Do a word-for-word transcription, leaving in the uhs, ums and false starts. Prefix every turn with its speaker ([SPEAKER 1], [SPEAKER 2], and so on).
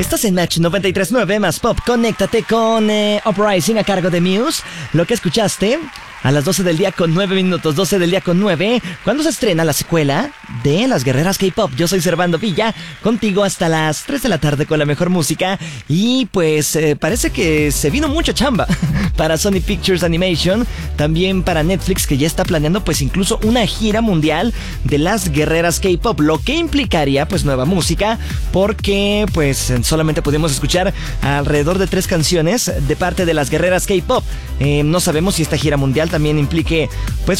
[SPEAKER 1] Estás en Match noventa y tres punto nueve más Pop. Conéctate con eh, Uprising a cargo de Muse. Lo que escuchaste a las doce del día con nueve minutos, doce del día con nueve, cuando se estrena la secuela de Las Guerreras K-Pop. Yo soy Servando Villa, contigo hasta las tres de la tarde con la mejor música. Y pues eh, parece que se vino mucha chamba para Sony Pictures Animation, también para Netflix, que ya está planeando pues incluso una gira mundial de Las Guerreras K-Pop, lo que implicaría pues nueva música, porque pues solamente pudimos escuchar alrededor de tres canciones de parte de Las Guerreras K-Pop. Eh, no sabemos si esta gira mundial también implique pues